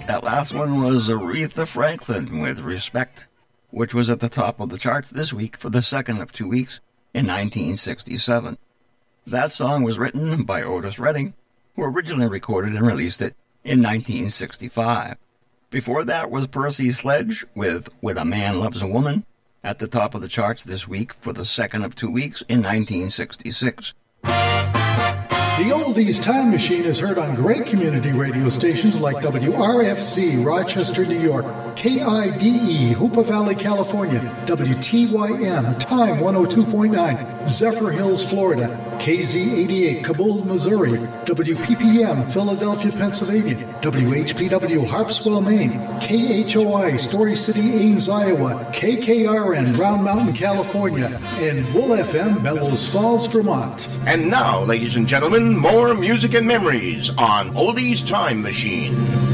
That last one was Aretha Franklin with Respect, which was at the top of the charts this week for the second of 2 weeks in 1967. That song was written by Otis Redding, who originally recorded and released it in 1965. Before that was Percy Sledge with When a Man Loves a Woman, at the top of the charts this week for the second of 2 weeks in 1966. The Oldies Time Machine is heard on great community radio stations like WRFC, Rochester, New York, KIDE, Hoopa Valley, California, WTYM, Time 102.9, Zephyr Hills, Florida, KZ88, Kabul, Missouri, WPPM, Philadelphia, Pennsylvania, WHPW, Harpswell, Maine, KHOI, Story City, Ames, Iowa, KKRN, Round Mountain, California, and Wool FM, Melrose Falls, Vermont. And now, ladies and gentlemen, more music and memories on Oldies Time Machine.